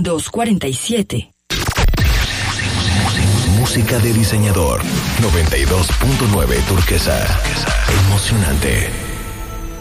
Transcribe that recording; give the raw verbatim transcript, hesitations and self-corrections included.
dos cuarenta y siete. Música de diseñador. noventa y dos punto nueve Turquesa. Emocionante.